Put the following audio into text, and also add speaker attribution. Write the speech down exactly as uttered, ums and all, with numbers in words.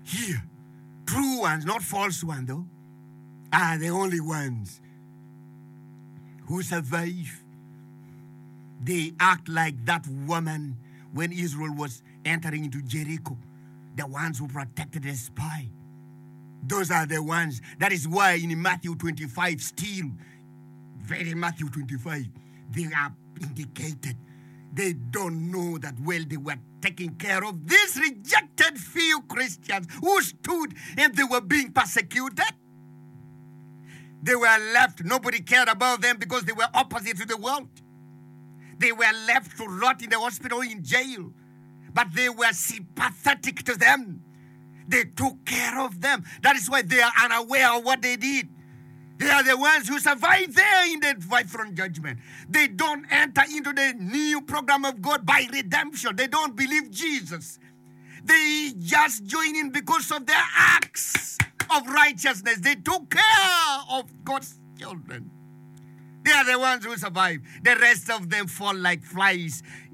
Speaker 1: here, true ones, not false ones though, are the only ones who survive. They act like that woman when Israel was entering into Jericho, the ones who protected the spy. Those are the ones. That is why in Matthew twenty-five, still, very Matthew twenty-five, they are indicated. They don't know that well they were taking care of these rejected few Christians who stood and they were being persecuted. They were left, nobody cared about them because they were opposite to the world. They were left to rot in the hospital, in jail. But they were sympathetic to them. They took care of them. That is why they are unaware of what they did. They are the ones who survive there in the white throne judgment. They don't enter into the new program of God by redemption. They don't believe Jesus. They just join in because of their acts of righteousness. They took care of God's children. They are the ones who survive. The rest of them fall like flies